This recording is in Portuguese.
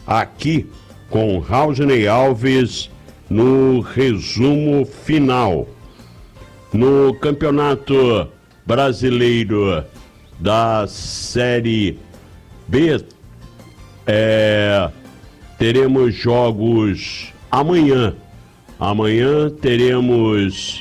aqui com Raulney Alves no resumo final. No Campeonato Brasileiro da Série B, teremos jogos amanhã. Amanhã teremos